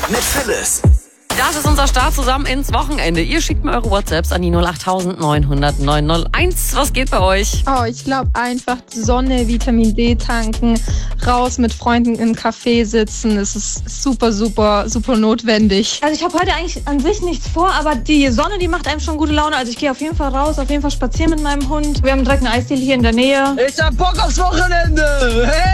mit Phyllis. Das ist unser Start zusammen ins Wochenende. Ihr schickt mir eure WhatsApps an die 08900 901. Was geht bei euch? Oh, ich glaube einfach Sonne, Vitamin D tanken, raus mit Freunden im Café sitzen. Es ist super, super, super notwendig. Also ich habe heute eigentlich an sich nichts vor, aber die Sonne, die macht einem schon gute Laune. Also ich gehe auf jeden Fall raus, auf jeden Fall spazieren mit meinem Hund. Wir haben direkt eine Eisdiele hier in der Nähe. Ich hab Bock aufs Wochenende! Hey!